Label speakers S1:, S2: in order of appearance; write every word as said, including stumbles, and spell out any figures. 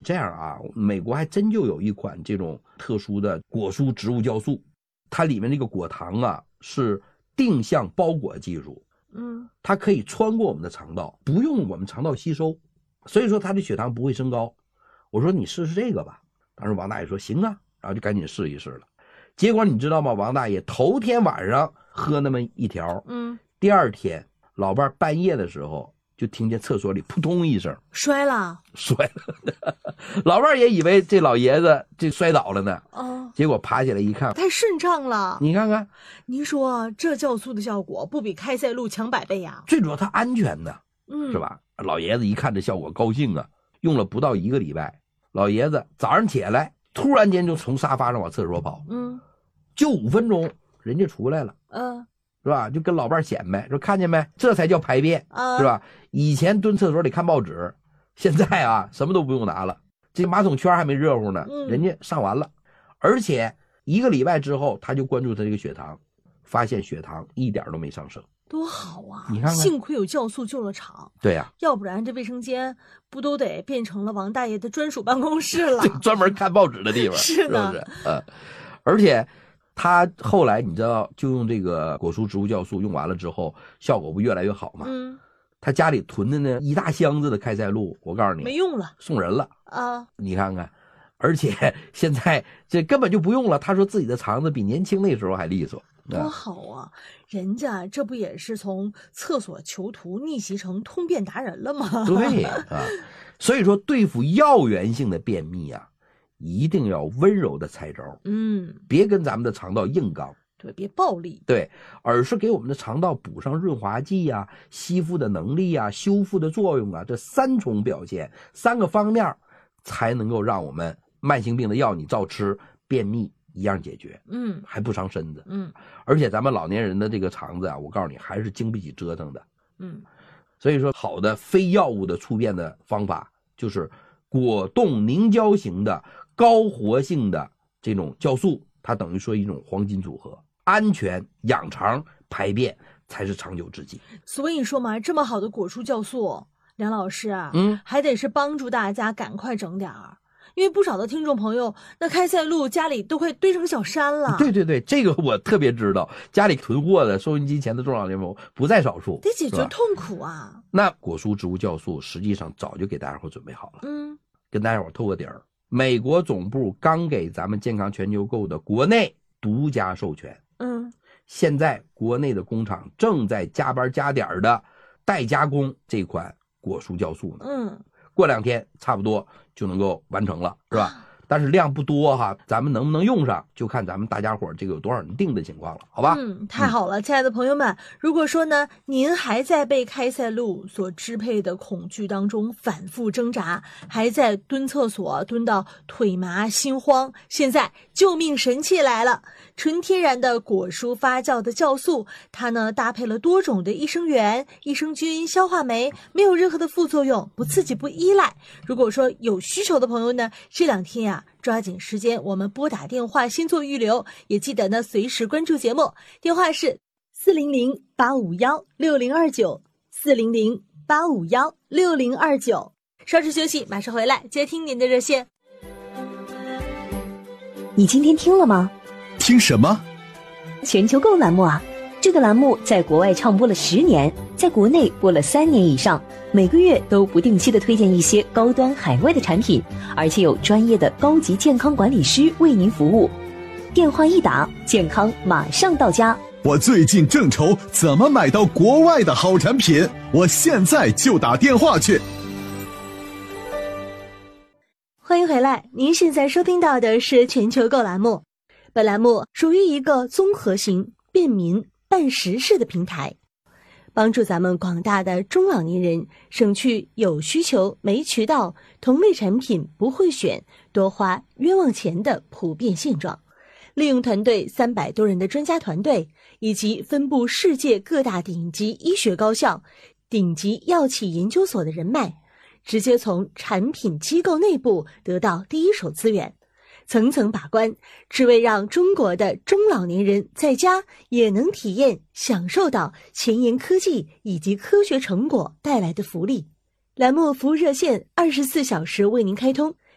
S1: 这样啊，美国还真就有一款这种特殊的果蔬植物酵素，它里面这个果糖啊是定向包裹技术，
S2: 嗯，
S1: 它可以穿过我们的肠道，不用我们肠道吸收，所以说它的血糖不会升高。我说你试试这个吧，当时王大爷说行啊，然后就赶紧试一试了。结果你知道吗？王大爷头天晚上喝那么一条，
S2: 嗯，
S1: 第二天老伴半夜的时候就听见厕所里扑通一声，
S2: 摔了，
S1: 摔了。老伴也以为这老爷子这摔倒了呢，
S2: 哦，
S1: 结果爬起来一看，
S2: 太顺畅了。
S1: 你看看，
S2: 您说这酵素的效果不比开塞露强百倍呀？
S1: 最主要它安全呢，
S2: 嗯，
S1: 是吧？老爷子一看这效果高兴啊，用了不到一个礼拜，老爷子早上起来突然间就从沙发上往厕所跑，
S2: 嗯，
S1: 就五分钟人家出来了，
S2: 呃，
S1: 是吧？就跟老伴显摆说看见没，这才叫排便，
S2: 呃，
S1: 是吧？以前蹲厕所里看报纸，现在啊什么都不用拿了，这马桶圈还没热乎呢，
S2: 嗯，
S1: 人家上完了，而且一个礼拜之后他就关注他这个血糖，发现血糖一点都没上升，
S2: 多好啊！
S1: 你看看，
S2: 幸亏有酵素救了场。
S1: 对呀、啊，
S2: 要不然这卫生间不都得变成了王大爷的专属办公室了？
S1: 专门看报纸的地方，
S2: 是的，
S1: 是不是？呃，而且他后来你知道，就用这个果蔬植物酵素用完了之后，效果不越来越好吗？
S2: 嗯，
S1: 他家里囤的呢一大箱子的开塞露，我告诉你
S2: 没用了，
S1: 送人了
S2: 啊！
S1: 你看看。而且现在这根本就不用了，他说自己的肠子比年轻那时候还利索，
S2: 多好啊！人家这不也是从厕所囚徒逆袭成通便达人了吗？
S1: 对啊，所以说对付药源性的便秘啊，一定要温柔的拆招，
S2: 嗯，
S1: 别跟咱们的肠道硬刚，
S2: 对，别暴力，
S1: 对，而是给我们的肠道补上润滑剂呀、啊、吸附的能力啊、修复的作用啊，这三重表现，三个方面才能够让我们慢性病的药你照吃，便秘一样解决，
S2: 嗯，
S1: 还不伤身子，
S2: 嗯，
S1: 而且咱们老年人的这个肠子啊，我告诉你还是经不起折腾的，
S2: 嗯，
S1: 所以说好的非药物的促便的方法就是果冻凝胶型的高活性的这种酵素，它等于说一种黄金组合，安全养肠排便才是长久之计。
S2: 所以说嘛，这么好的果蔬酵素，梁老师啊，
S1: 嗯，
S2: 还得是帮助大家赶快整点儿。因为不少的听众朋友，那开塞露家里都快堆成小山了。
S1: 对对对，这个我特别知道，家里囤货的收音机前的中老年朋友不在少数，
S2: 得解决痛苦啊。
S1: 那果蔬植物酵素实际上早就给大家伙准备好了，
S2: 嗯，
S1: 跟大家伙透个底儿，美国总部刚给咱们健康全球购的国内独家授权，
S2: 嗯，
S1: 现在国内的工厂正在加班加点的代加工这款果蔬酵素呢，
S2: 嗯。
S1: 过两天差不多就能够完成了，是吧？但是量不多哈，咱们能不能用上，就看咱们大家伙这个有多少人订的情况了，好吧？
S2: 嗯，太好了，嗯、亲爱的朋友们，如果说呢，您还在被开塞露所支配的恐惧当中反复挣扎，还在蹲厕所蹲到腿麻心慌，现在救命神器来了！纯天然的果蔬发酵的酵素，它呢搭配了多种的益生元、益生菌、消化酶，没有任何的副作用，不刺激不依赖。如果说有需求的朋友呢，这两天呀、啊。抓紧时间，我们拨打电话先做预留，也记得呢随时关注节目。电话是四零零八五幺六零二九，四零零八五幺六零二九。稍事休息，马上回来接听您的热线。
S3: 你今天听了吗？
S4: 听什么？
S3: 全球购栏目啊！这个栏目在国外唱播了十年，在国内播了三年以上，每个月都不定期的推荐一些高端海外的产品，而且有专业的高级健康管理师为您服务。电话一打，健康马上到家。
S4: 我最近正愁怎么买到国外的好产品，我现在就打电话去。
S2: 欢迎回来，您现在收听到的是全球购栏目，本栏目属于一个综合型便民办实事的平台，帮助咱们广大的中老年人省去有需求没渠道、同类产品不会选、多花冤枉钱的普遍现状。利用团队三百多人的专家团队，以及分布世界各大顶级医学高校、顶级药企研究所的人脉，直接从产品机构内部得到第一手资源。层层把关，只为让中国的中老年人在家也能体验享受到前沿科技以及科学成果带来的福利。栏目服务热线二十四小时为您开通，